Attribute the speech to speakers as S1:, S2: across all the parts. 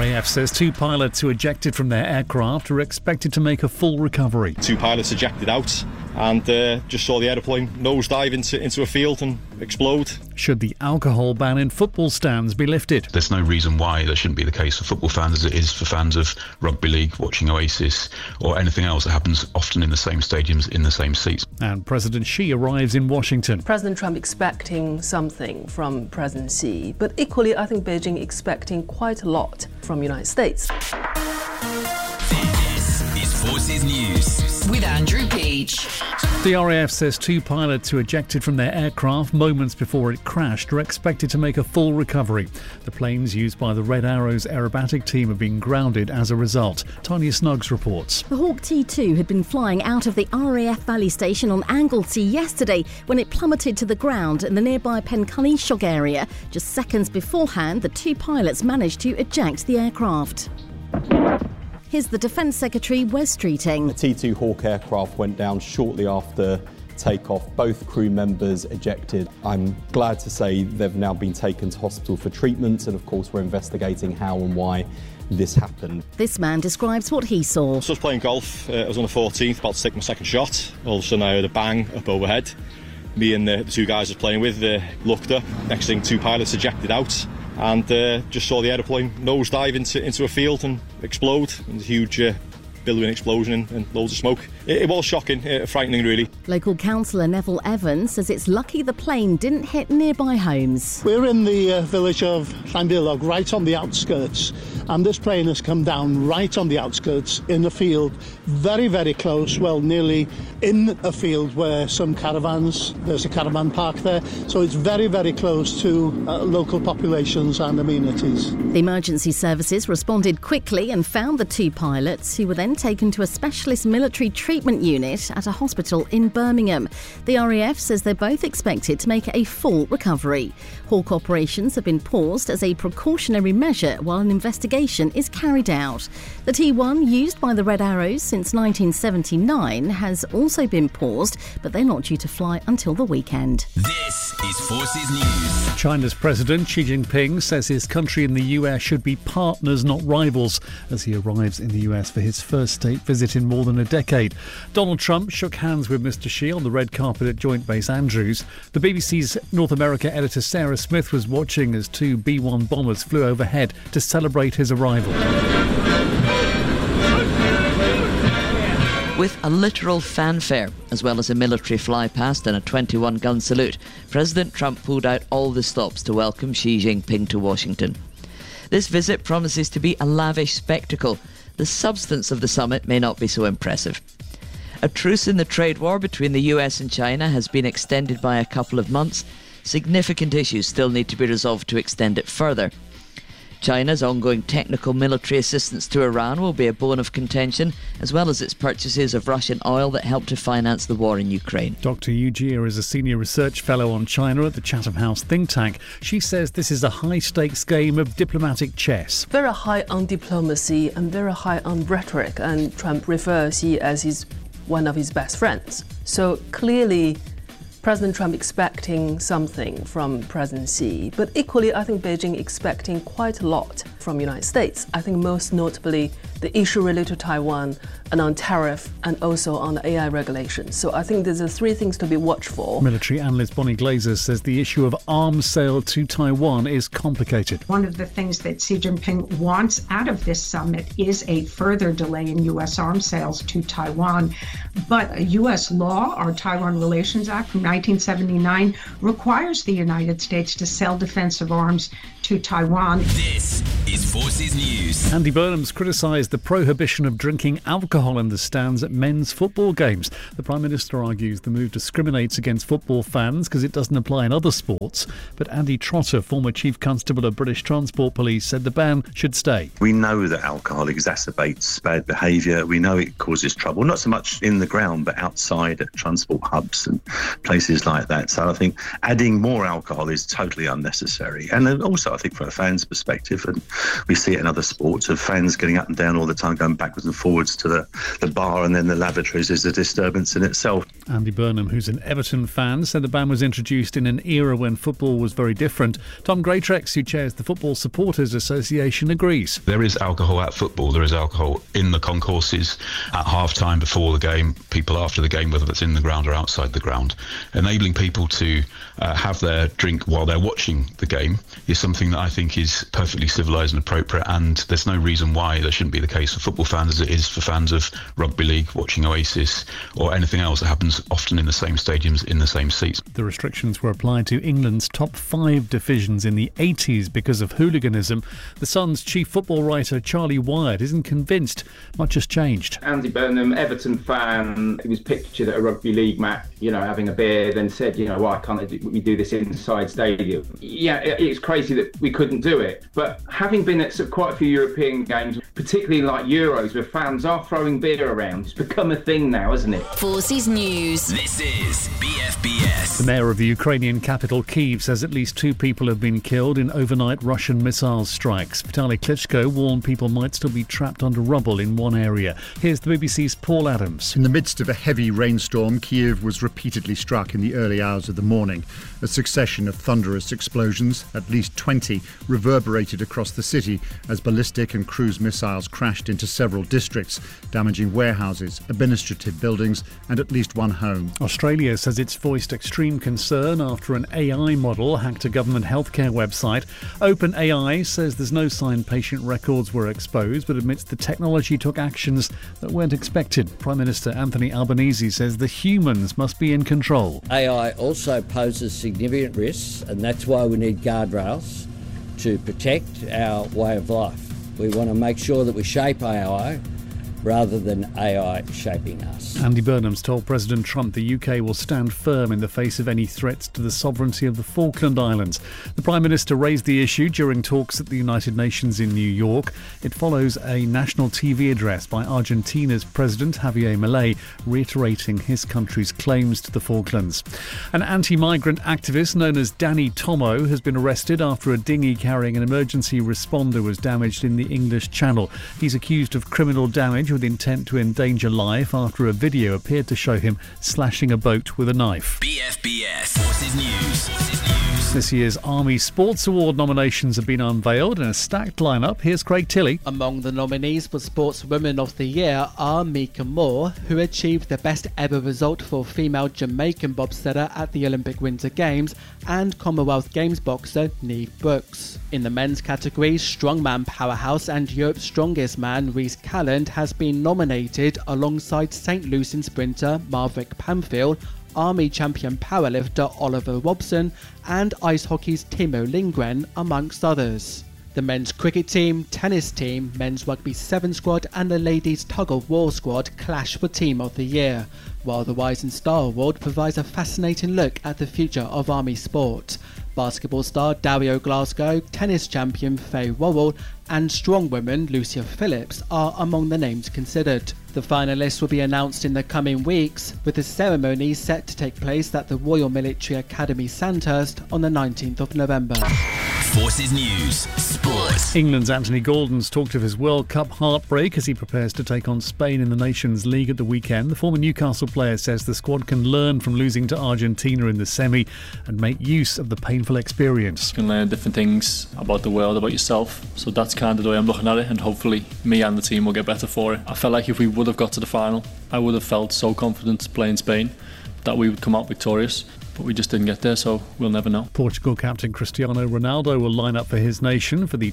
S1: RAF says 2 pilots who ejected from their aircraft are expected to make a full recovery.
S2: 2 pilots ejected out and just saw the aeroplane nosedive into a field and explode.
S1: Should the alcohol ban in football stands be lifted?
S3: There's no reason why that shouldn't be the case for football fans as it is for fans of rugby league, watching Oasis or anything else that happens often in the same stadiums, in the same seats.
S1: And President Xi arrives in Washington.
S4: President Trump expecting something from President Xi, but equally I think Beijing expecting quite a lot from the United States.
S5: This is Forces News with Andrew Peach.
S1: The RAF says 2 pilots who ejected from their aircraft moments before it crashed are expected to make a full recovery. The planes used by the Red Arrows aerobatic team have been grounded as a result. Tanya Snuggs reports.
S6: The Hawk T2 had been flying out of the RAF Valley Station on Anglesey yesterday when it plummeted to the ground in the nearby Pencully Shog area. Just seconds beforehand, the 2 pilots managed to eject the aircraft. Here's the Defence Secretary, Wes Streeting.
S7: The T2 Hawk aircraft went down shortly after takeoff. Both crew members ejected. I'm glad to say they've now been taken to hospital for treatment, and of course we're investigating how and why this happened.
S6: This man describes what he saw.
S2: So I was playing golf. I was on the 14th, about to take my second shot. All of a sudden I heard a bang up overhead. Me and the 2 guys I was playing with looked up. Next thing, 2 pilots ejected out and just saw the aeroplane nosedive into a field and explode. And a huge billowing explosion and loads of smoke. It was shocking, frightening really.
S6: Local councillor Neville Evans says it's lucky the plane didn't hit nearby homes.
S8: We're in the village of Llanbilog, right on the outskirts, and this plane has come down right on the outskirts in a field very, very close, well, nearly in a field where some caravans, there's a caravan park there, so it's very, very close to local populations and amenities.
S6: The emergency services responded quickly and found the 2 pilots, who were then taken to a specialist military treatment unit at a hospital in Birmingham. The RAF says they're both expected to make a full recovery. Hawk operations have been paused as a precautionary measure while an investigation is carried out. The T1, used by the Red Arrows since 1979, has also been paused, but they're not due to fly until the weekend.
S5: This is Forces News.
S1: China's President Xi Jinping says his country and the US should be partners, not rivals, as he arrives in the US for his first state visit in more than a decade. Donald Trump shook hands with Mr. Xi on the red carpet at Joint Base Andrews. The BBC's North America editor Sarah Smith was watching as 2 B-1 bombers flew overhead to celebrate his arrival.
S9: With a literal fanfare, as well as a military fly-past and a 21-gun salute, President Trump pulled out all the stops to welcome Xi Jinping to Washington. This visit promises to be a lavish spectacle. The substance of the summit may not be so impressive. A truce in the trade war between the US and China has been extended by a couple of months. Significant issues still need to be resolved to extend it further. China's ongoing technical military assistance to Iran will be a bone of contention, as well as its purchases of Russian oil that help to finance the war in Ukraine.
S1: Dr. Yu Jia is a senior research fellow on China at the Chatham House think tank. She says this is a high-stakes game of diplomatic chess.
S4: Very high on diplomacy and very high on rhetoric, and Trump refers Xi as one of his best friends. So clearly, President Trump expecting something from President Xi, but equally I think Beijing expecting quite a lot from the United States. I think most notably the issue related to Taiwan and on tariff and also on the AI regulations. So I think there's 3 things to be watched for.
S1: Military analyst Bonnie Glaser says the issue of arms sale to Taiwan is complicated.
S10: One of the things that Xi Jinping wants out of this summit is a further delay in U.S. arms sales to Taiwan. But U.S. law, our Taiwan Relations Act from 1979, requires the United States to sell defensive arms to Taiwan.
S5: This is Forces News.
S1: Andy Burnham's criticised the prohibition of drinking alcohol in the stands at men's football games. The Prime Minister argues the move discriminates against football fans because it doesn't apply in other sports. But Andy Trotter, former Chief Constable of British Transport Police, said the ban should stay.
S11: We know that alcohol exacerbates bad behaviour. We know it causes trouble, not so much in the ground, but outside at transport hubs and places like that. So I think adding more alcohol is totally unnecessary. And then also, I think from a fan's perspective, and we see it in other sports, of fans getting up and down all the time, going backwards and forwards to the bar and then the lavatories is a disturbance in itself.
S1: Andy Burnham, who's an Everton fan, said the ban was introduced in an era when football was very different. Tom Greatrex, who chairs the Football Supporters Association, agrees.
S3: There is alcohol at football. There is alcohol in the concourses at half-time, before the game, people after the game, whether that's in the ground or outside the ground. Enabling people to have their drink while they're watching the game is something that I think is perfectly civilised and appropriate, and there's no reason why that shouldn't be the case for football fans as it is for fans of rugby league, watching Oasis or anything else that happens often in the same stadiums, in the same seats.
S1: The restrictions were applied to England's top 5 divisions in the 80s because of hooliganism. The Sun's chief football writer Charlie Wyatt isn't convinced much has changed.
S12: Andy Burnham, Everton fan, he was pictured at a rugby league match, having a beer, then said, why can't we do this inside stadium? Yeah, it's crazy that we couldn't do it. But having been at quite a few European games, particularly like Euros, where fans are throwing beer around, it's become a thing now, hasn't it?
S5: Forces News. This is BFBS.
S1: The mayor of the Ukrainian capital, Kyiv, says at least 2 people have been killed in overnight Russian missile strikes. Vitaly Klitschko warned people might still be trapped under rubble in one area. Here's the BBC's Paul Adams.
S13: In the midst of a heavy rainstorm, Kyiv was repeatedly struck in the early hours of the morning. A succession of thunderous explosions, at least 20, reverberated across the city as ballistic and cruise missiles crashed into several districts, damaging warehouses, administrative buildings and at least one home.
S1: Australia says it's voiced extreme concern after an AI model hacked a government healthcare website. OpenAI says there's no sign patient records were exposed, but admits the technology took actions that weren't expected. Prime Minister Anthony Albanese says the humans must be in control.
S14: AI also poses significant risks, and that's why we need guardrails to protect our way of life. We want to make sure that we shape AI rather than AI shaping us.
S1: Andy Burnham's told President Trump the UK will stand firm in the face of any threats to the sovereignty of the Falkland Islands. The Prime Minister raised the issue during talks at the United Nations in New York. It follows a national TV address by Argentina's President Javier Milei, reiterating his country's claims to the Falklands. An anti-migrant activist known as Danny Tomo has been arrested after a dinghy carrying an emergency responder was damaged in the English Channel. He's accused of criminal damage with intent to endanger life after a video appeared to show him slashing a boat with a knife.
S5: BFBS Forces News.
S1: This year's Army Sports Award nominations have been unveiled in a stacked lineup. Here's Craig Tilley.
S15: Among the nominees for Sportswomen of the Year are Mika Moore, who achieved the best ever result for female Jamaican bobsledder at the Olympic Winter Games, and Commonwealth Games boxer Neve Brooks. In the men's category, strongman powerhouse and Europe's strongest man Rhys Calland has been nominated alongside St. Lucian sprinter Marvick Pamfield, Army champion powerlifter Oliver Robson and ice hockey's Timo Lindgren, amongst others. The men's cricket team, tennis team, men's rugby 7 squad and the ladies tug of war squad clash for Team of the Year, while the Rising Star Award provides a fascinating look at the future of Army sport. Basketball star Dario Glasgow, tennis champion Faye Worrell and strongwoman Lucia Phillips are among the names considered. The finalists will be announced in the coming weeks, with the ceremony set to take place at the Royal Military Academy Sandhurst on the 19th of November.
S5: Forces News Sport.
S1: England's Anthony Gordon's talked of his World Cup heartbreak as he prepares to take on Spain in the Nations League at the weekend. The former Newcastle player says the squad can learn from losing to Argentina in the semi and make use of the painful experience.
S16: You can learn different things about the world, about yourself. So that's kind of the way I'm looking at it, and hopefully me and the team will get better for it. I felt like if we would have got to the final, I would have felt so confident playing Spain that we would come out victorious. But we just didn't get there, so we'll never know.
S1: Portugal captain Cristiano Ronaldo will line up for his nation for the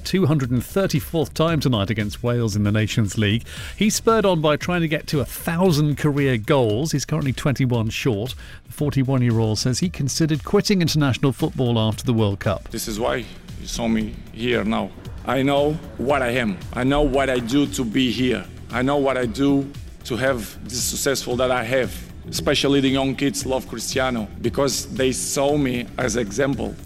S1: 234th time tonight against Wales in the Nations League. He's spurred on by trying to get to 1,000 career goals. He's currently 21 short. The 41-year-old says he considered quitting international football after the World Cup.
S17: This is why you saw me here now. I know what I am. I know what I do to be here. I know what I do to have this successful that I have. Especially the young kids love Cristiano because they saw me as an example.